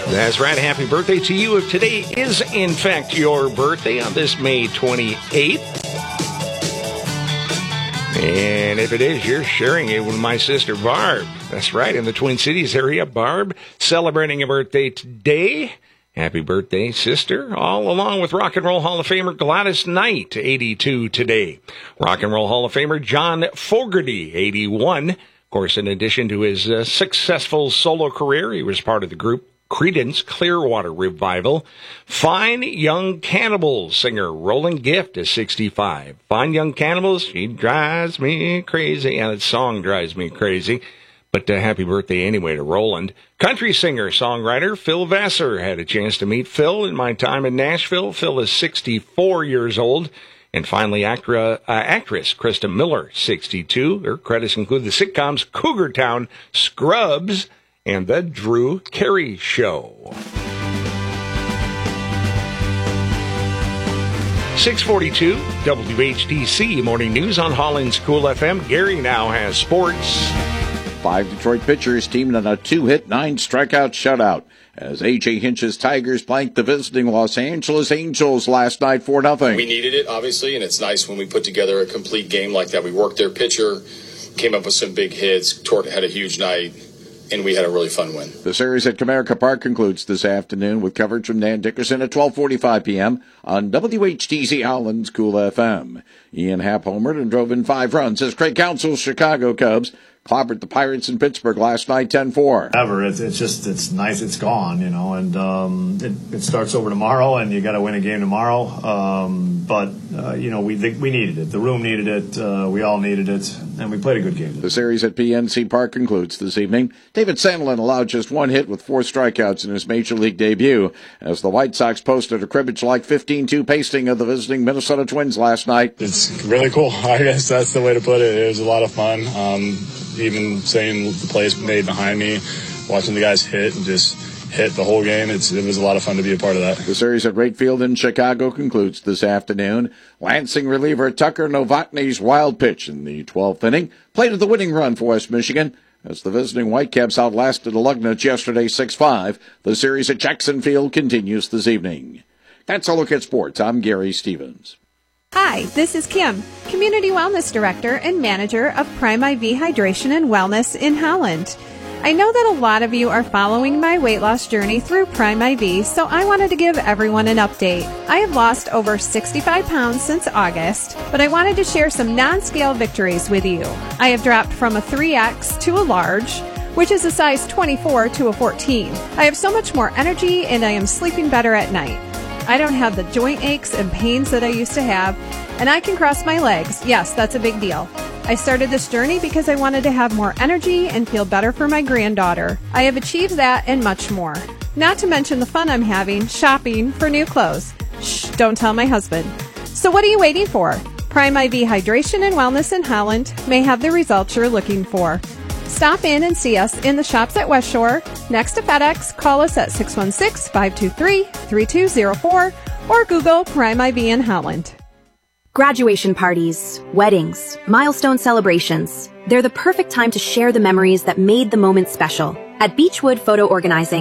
That's right. Happy birthday to you if today is, in fact, your birthday on this May 28th. And if it is, you're sharing it with my sister, Barb. That's right, in the Twin Cities area. Barb, celebrating a birthday today. Happy birthday, sister. All along with Rock and Roll Hall of Famer Gladys Knight, 82 today. Rock and Roll Hall of Famer John Fogerty, 81. Of course, in addition to his successful solo career, he was part of the group Creedence Clearwater Revival. Fine Young Cannibals singer Roland Gift is 65. Fine Young Cannibals, she drives me crazy. And that song drives me crazy. But happy birthday anyway to Roland. Country singer, songwriter Phil Vassar. Had a chance to meet Phil in my time in Nashville. Phil is 64 years old. And finally, actress Krista Miller, 62. Her credits include the sitcoms Cougar Town, Scrubs, and The Drew Carey Show. 642 WHTC Morning News on Holland's Cool FM. Gary now has sports. 5 Detroit pitchers teamed on a 2-hit, 9-strikeout shutout as A.J. Hinch's Tigers blanked the visiting Los Angeles Angels last night 4-0. We needed it, obviously, and it's nice when we put together a complete game like that. We worked their pitcher, came up with some big hits, Tort had a huge night, and we had a really fun win. The series at Comerica Park concludes this afternoon with coverage from Dan Dickerson at 12:45 p.m. on WHTC Holland's Cool FM. Ian Happ homered and drove in 5 runs as Craig Counsell's Chicago Cubs clobbered the Pirates in Pittsburgh last night 10-4. It's nice it's gone, and it starts over tomorrow, and you got to win a game tomorrow. We needed it. The room needed it. We all needed it, and we played a good game. The series at PNC Park concludes this evening. David Sandlin allowed just 1 hit with 4 strikeouts in his Major League debut as the White Sox posted a cribbage-like 15-2 pasting of the visiting Minnesota Twins last night. It's really cool. I guess that's the way to put it. It was a lot of fun. Even saying the plays made behind me, watching the guys hit and just hit the whole game, it was a lot of fun to be a part of that. The series at Wright Field in Chicago concludes this afternoon. Lansing reliever Tucker Novotny's wild pitch in the 12th inning played the winning run for West Michigan as the visiting Whitecaps outlasted Lugnut yesterday 6-5. The series at Jackson Field continues this evening. That's a look at sports. I'm Gary Stevens. Hi, this is Kim, Community Wellness Director and Manager of Prime IV Hydration and Wellness in Holland. I know that a lot of you are following my weight loss journey through Prime IV, so I wanted to give everyone an update. I have lost over 65 pounds since August, but I wanted to share some non-scale victories with you. I have dropped from a 3X to a large, which is a size 24 to a 14. I have so much more energy and I am sleeping better at night. I don't have the joint aches and pains that I used to have, and I can cross my legs. Yes, that's a big deal. I started this journey because I wanted to have more energy and feel better for my granddaughter. I have achieved that and much more. Not to mention the fun I'm having shopping for new clothes. Shh, don't tell my husband. So what are you waiting for? Prime IV Hydration and Wellness in Holland may have the results you're looking for. Stop in and see us in the shops at West Shore, next to FedEx. Call us at 616-523-3204 or Google Prime IV in Holland. Graduation parties, weddings, milestone celebrations. They're the perfect time to share the memories that made the moment special. At Beechwood Photo Organizing,